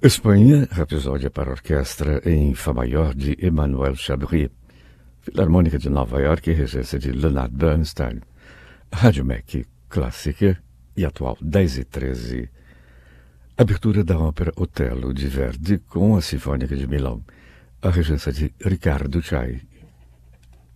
Espanha, Rapsódia para orquestra em Fá maior de Emmanuel Chabrier. Filarmônica de Nova York, regência de Leonard Bernstein. Rádio MEC clássica e atual 10h13. Abertura da ópera Otello de Verdi com a Sinfônica de Milão. A regência de Ricardo Chailly